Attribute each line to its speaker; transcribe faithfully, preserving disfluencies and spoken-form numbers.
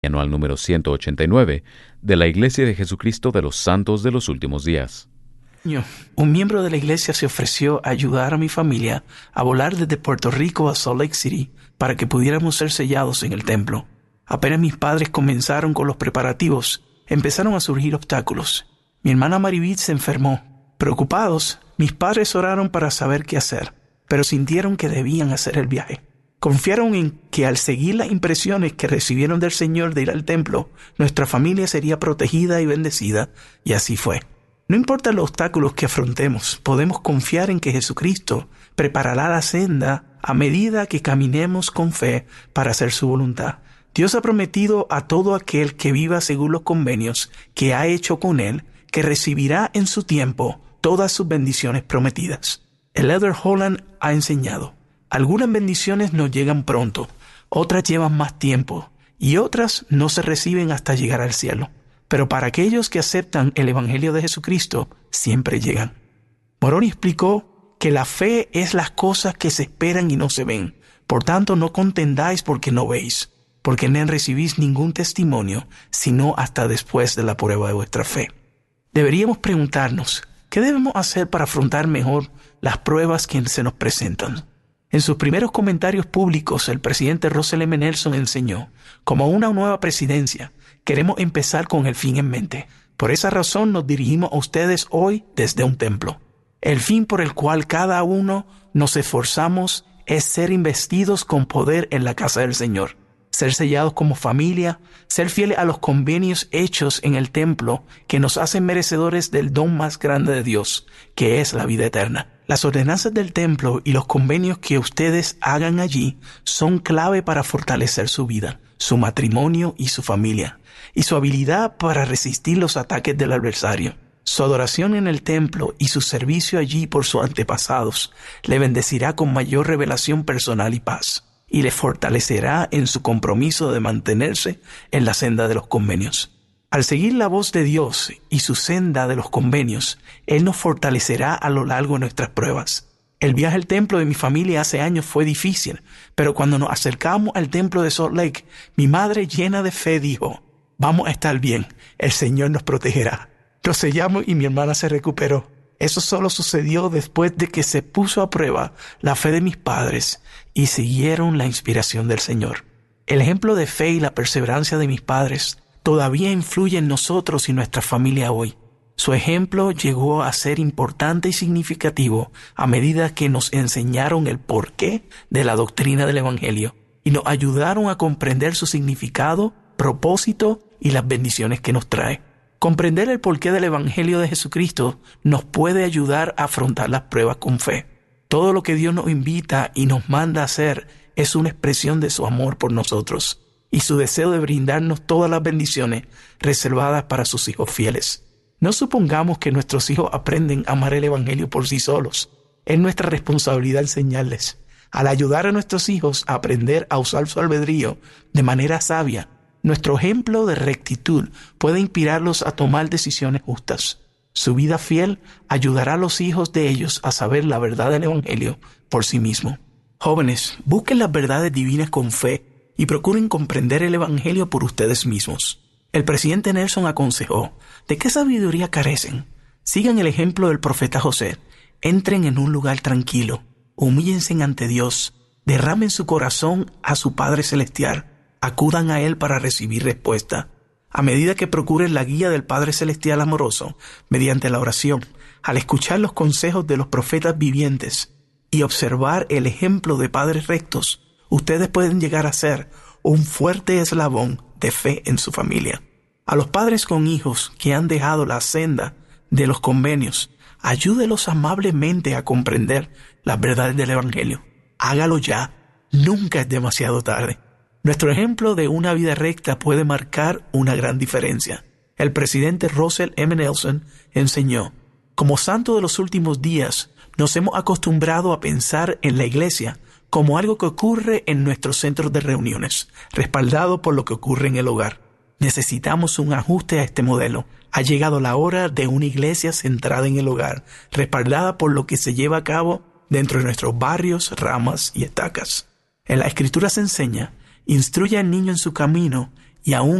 Speaker 1: Anual número ciento ochenta y nueve de la Iglesia de Jesucristo de los Santos de los Últimos Días.
Speaker 2: Un miembro de la iglesia se ofreció a ayudar a mi familia a volar desde Puerto Rico a Salt Lake City para que pudiéramos ser sellados en el templo. Apenas mis padres comenzaron con los preparativos, empezaron a surgir obstáculos. Mi hermana Maribit se enfermó. Preocupados, mis padres oraron para saber qué hacer, pero sintieron que debían hacer el viaje. Confiaron en que al seguir las impresiones que recibieron del Señor de ir al templo, nuestra familia sería protegida y bendecida, y así fue. No importa los obstáculos que afrontemos, podemos confiar en que Jesucristo preparará la senda a medida que caminemos con fe para hacer su voluntad. Dios ha prometido a todo aquel que viva según los convenios que ha hecho con Él, que recibirá en su tiempo todas sus bendiciones prometidas. El Elder Holland ha enseñado: algunas bendiciones nos llegan pronto, otras llevan más tiempo y otras no se reciben hasta llegar al cielo. Pero para aquellos que aceptan el Evangelio de Jesucristo, siempre llegan. Moroni explicó que la fe es las cosas que se esperan y no se ven. Por tanto, no contendáis porque no veis, porque no recibís ningún testimonio, sino hasta después de la prueba de vuestra fe. Deberíamos preguntarnos, ¿qué debemos hacer para afrontar mejor las pruebas que se nos presentan? En sus primeros comentarios públicos, el presidente Russell M. Nelson enseñó: como una nueva presidencia, queremos empezar con el fin en mente. Por esa razón nos dirigimos a ustedes hoy desde un templo. El fin por el cual cada uno nos esforzamos es ser investidos con poder en la casa del Señor, ser sellados como familia, ser fieles a los convenios hechos en el templo que nos hacen merecedores del don más grande de Dios, que es la vida eterna. Las ordenanzas del templo y los convenios que ustedes hagan allí son clave para fortalecer su vida, su matrimonio y su familia, y su habilidad para resistir los ataques del adversario. Su adoración en el templo y su servicio allí por sus antepasados le bendecirá con mayor revelación personal y paz, y le fortalecerá en su compromiso de mantenerse en la senda de los convenios. Al seguir la voz de Dios y su senda de los convenios, Él nos fortalecerá a lo largo de nuestras pruebas. El viaje al templo de mi familia hace años fue difícil, pero cuando nos acercamos al templo de Salt Lake, mi madre, llena de fe, dijo: vamos a estar bien, el Señor nos protegerá. Lo sellamos y mi hermana se recuperó. Eso solo sucedió después de que se puso a prueba la fe de mis padres y siguieron la inspiración del Señor. El ejemplo de fe y la perseverancia de mis padres todavía influye en nosotros y nuestra familia hoy. Su ejemplo llegó a ser importante y significativo a medida que nos enseñaron el porqué de la doctrina del Evangelio y nos ayudaron a comprender su significado, propósito y las bendiciones que nos trae. Comprender el porqué del Evangelio de Jesucristo nos puede ayudar a afrontar las pruebas con fe. Todo lo que Dios nos invita y nos manda a hacer es una expresión de su amor por nosotros y su deseo de brindarnos todas las bendiciones reservadas para sus hijos fieles. No supongamos que nuestros hijos aprenden a amar el Evangelio por sí solos. Es nuestra responsabilidad enseñarles. Al ayudar a nuestros hijos a aprender a usar su albedrío de manera sabia, nuestro ejemplo de rectitud puede inspirarlos a tomar decisiones justas. Su vida fiel ayudará a los hijos de ellos a saber la verdad del Evangelio por sí mismo. Jóvenes, busquen las verdades divinas con fe y procuren comprender el Evangelio por ustedes mismos. El presidente Nelson aconsejó: ¿de qué sabiduría carecen? Sigan el ejemplo del profeta José. Entren en un lugar tranquilo, humíllense ante Dios, derramen su corazón a su Padre Celestial, acudan a Él para recibir respuesta. A medida que procuren la guía del Padre Celestial amoroso, mediante la oración, al escuchar los consejos de los profetas vivientes y observar el ejemplo de padres rectos, ustedes pueden llegar a ser un fuerte eslabón de fe en su familia. A los padres con hijos que han dejado la senda de los convenios, ayúdelos amablemente a comprender las verdades del Evangelio. Hágalo ya, nunca es demasiado tarde. Nuestro ejemplo de una vida recta puede marcar una gran diferencia. El presidente Russell M. Nelson enseñó: como santos de los últimos días, nos hemos acostumbrado a pensar en la iglesia como algo que ocurre en nuestros centros de reuniones, respaldado por lo que ocurre en el hogar. Necesitamos un ajuste a este modelo. Ha llegado la hora de una iglesia centrada en el hogar, respaldada por lo que se lleva a cabo dentro de nuestros barrios, ramas y estacas. En la Escritura se enseña: instruye al niño en su camino, y aún